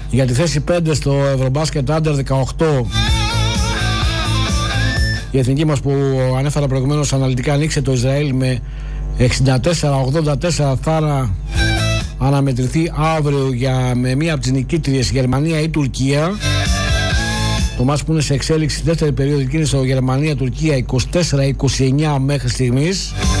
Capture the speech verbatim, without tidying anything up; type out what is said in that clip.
Για τη θέση πέντε στο Ευρωμπάσκετ Under δεκαοκτώ, η εθνική μας που ανέφερα προηγουμένως αναλυτικά ανοίξε το Ισραήλ με εξήντα τέσσερα ογδόντα τέσσερα. Θα αναμετρηθεί αύριο για, με μία από τις νικήτριες, Γερμανία ή Τουρκία. Το μάτς που είναι σε εξέλιξη στη δεύτερη περίοδο είναι στο Γερμανία-Τουρκία, είκοσι τέσσερα είκοσι εννιά μέχρι στιγμής.